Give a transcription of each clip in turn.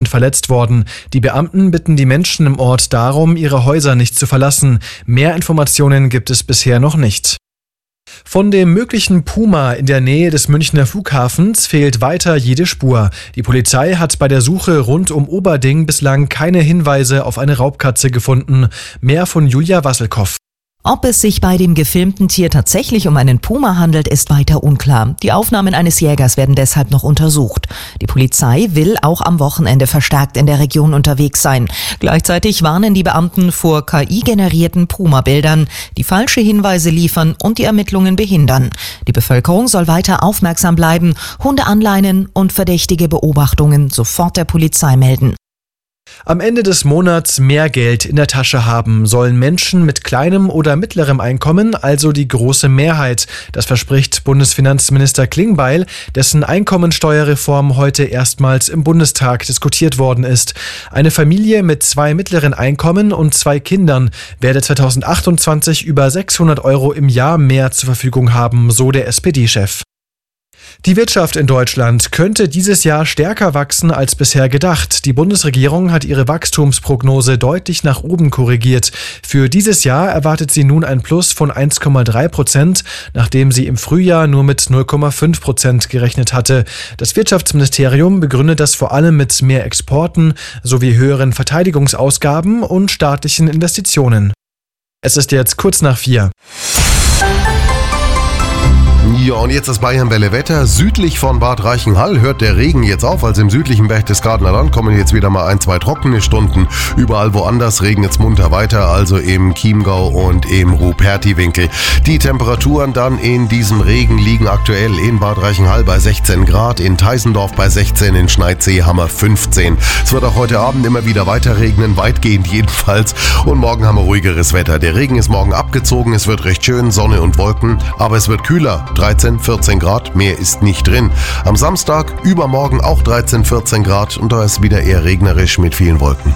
sind verletzt worden. Die Beamten bitten die Menschen im Ort darum, ihre Häuser nicht zu verlassen. Mehr Informationen gibt es bisher noch nicht. Von dem möglichen Puma in der Nähe des Münchner Flughafens fehlt weiter jede Spur. Die Polizei hat bei der Suche rund um Oberding bislang keine Hinweise auf eine Raubkatze gefunden. Mehr von Julia Wasselkow. Ob es sich bei dem gefilmten Tier tatsächlich um einen Puma handelt, ist weiter unklar. Die Aufnahmen eines Jägers werden deshalb noch untersucht. Die Polizei will auch am Wochenende verstärkt in der Region unterwegs sein. Gleichzeitig warnen die Beamten vor KI-generierten Puma-Bildern, die falsche Hinweise liefern und die Ermittlungen behindern. Die Bevölkerung soll weiter aufmerksam bleiben, Hunde anleinen und verdächtige Beobachtungen sofort der Polizei melden. Am Ende des Monats mehr Geld in der Tasche haben sollen Menschen mit kleinem oder mittlerem Einkommen, also die große Mehrheit. Das verspricht Bundesfinanzminister Klingbeil, dessen Einkommensteuerreform heute erstmals im Bundestag diskutiert worden ist. Eine Familie mit 2 mittleren Einkommen und 2 Kindern werde 2028 über 600 € im Jahr mehr zur Verfügung haben, so der SPD-Chef. Die Wirtschaft in Deutschland könnte dieses Jahr stärker wachsen als bisher gedacht. Die Bundesregierung hat ihre Wachstumsprognose deutlich nach oben korrigiert. Für dieses Jahr erwartet sie nun ein Plus von 1,3%, nachdem sie im Frühjahr nur mit 0,5% gerechnet hatte. Das Wirtschaftsministerium begründet das vor allem mit mehr Exporten sowie höheren Verteidigungsausgaben und staatlichen Investitionen. Es ist jetzt kurz nach 4. Ja, und jetzt das Bayern-Welle-Wetter. Südlich von Bad Reichenhall hört der Regen jetzt auf. Also im südlichen Berchtesgadener Land kommen jetzt wieder mal 1-2 trockene Stunden. Überall woanders regnet es munter weiter, also im Chiemgau und im Rupertiwinkel. Die Temperaturen dann in diesem Regen liegen aktuell in Bad Reichenhall bei 16 Grad, in Teisendorf bei 16, in Schneidseehammer 15. Es wird auch heute Abend immer wieder weiter regnen, weitgehend jedenfalls. Und morgen haben wir ruhigeres Wetter. Der Regen ist morgen abgezogen, es wird recht schön, Sonne und Wolken, aber es wird kühler. 13, 14 Grad, mehr ist nicht drin. Am Samstag, übermorgen auch 13, 14 Grad und da ist wieder eher regnerisch mit vielen Wolken.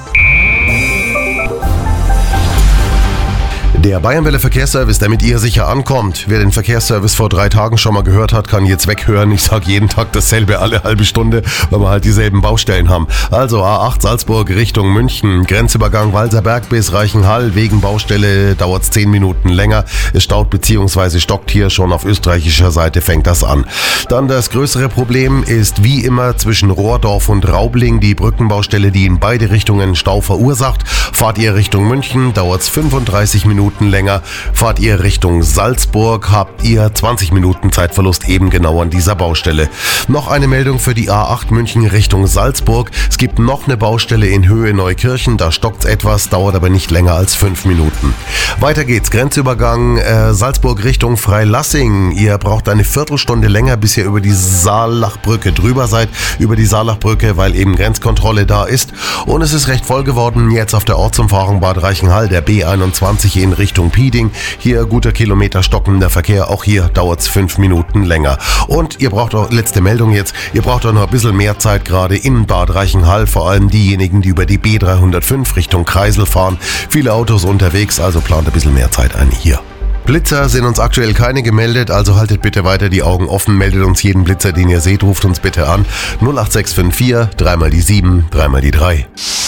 Der Bayern-Welle Verkehrsservice, damit ihr sicher ankommt. Wer den Verkehrsservice vor 3 Tagen schon mal gehört hat, kann jetzt weghören. Ich sage jeden Tag dasselbe, alle halbe Stunde, weil wir halt dieselben Baustellen haben. Also A8 Salzburg Richtung München, Grenzübergang Walserberg bis Reichenhall. Wegen Baustelle dauert es 10 Minuten länger. Es staut bzw. stockt hier schon auf österreichischer Seite, fängt das an. Dann das größere Problem ist wie immer zwischen Rohrdorf und Raubling die Brückenbaustelle, die in beide Richtungen Stau verursacht. Fahrt ihr Richtung München, dauert es 35 Minuten länger. Fahrt ihr Richtung Salzburg, habt ihr 20 Minuten Zeitverlust eben genau an dieser Baustelle. Noch eine Meldung für die A8 München Richtung Salzburg. Es gibt noch eine Baustelle in Höhe Neukirchen, da stockt es etwas, dauert aber nicht länger als 5 Minuten. Weiter geht's, Grenzübergang Salzburg Richtung Freilassing. Ihr braucht eine Viertelstunde länger, bis ihr über die Saalachbrücke drüber seid, über die Saalachbrücke, weil eben Grenzkontrolle da ist. Und es ist recht voll geworden, jetzt auf der Ortsumfahrung Bad Reichenhall, der B21 in Richtung Pieding. Hier guter Kilometer stockender Verkehr, auch hier dauert es 5 Minuten länger. Und ihr braucht auch, letzte Meldung jetzt, ihr braucht auch noch ein bisschen mehr Zeit gerade in Bad Reichenhall, vor allem diejenigen, die über die B305 Richtung Kreisel fahren. Viele Autos unterwegs, also plant ein bisschen mehr Zeit ein hier. Blitzer sind uns aktuell keine gemeldet, also haltet bitte weiter die Augen offen, meldet uns jeden Blitzer, den ihr seht, ruft uns bitte an. 08654 3 mal die 7, 3 mal die 3.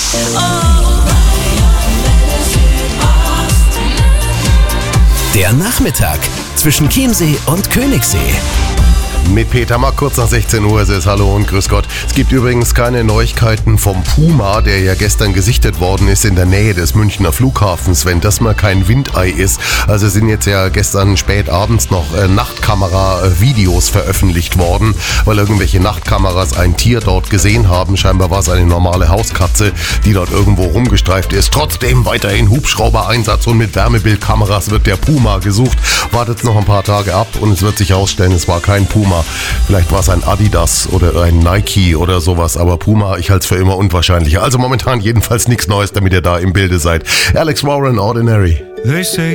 Der Nachmittag zwischen Chiemsee und Königssee. Mit Peter Mack, kurz nach 16 Uhr ist es. Hallo und grüß Gott. Es gibt übrigens keine Neuigkeiten vom Puma, der ja gestern gesichtet worden ist in der Nähe des Münchner Flughafens, wenn das mal kein Windei ist. Also sind jetzt ja gestern spät abends noch Nachtkamera-Videos veröffentlicht worden, weil irgendwelche Nachtkameras ein Tier dort gesehen haben. Scheinbar war es eine normale Hauskatze, die dort irgendwo rumgestreift ist. Trotzdem weiterhin Hubschrauber-Einsatz und mit Wärmebildkameras wird der Puma gesucht. Wartet noch ein paar Tage ab und es wird sich herausstellen, es war kein Puma. Vielleicht war es ein Adidas oder ein Nike oder sowas, aber Puma, ich halte es für immer unwahrscheinlicher. Also momentan jedenfalls nichts Neues, damit ihr da im Bilde seid. Alex Warren, Ordinary.